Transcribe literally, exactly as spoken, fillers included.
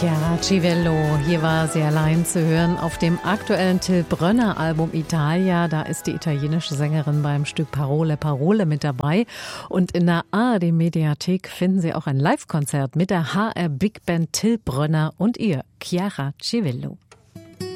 Chiara Civello, hier war sie allein zu hören auf dem aktuellen Till Brönner Album Italia. Da ist die italienische Sängerin beim Stück Parole Parole mit dabei. Und in der A R D Mediathek finden Sie auch ein Live-Konzert mit der H R Big Band Till Brönner und ihr, Chiara Civello.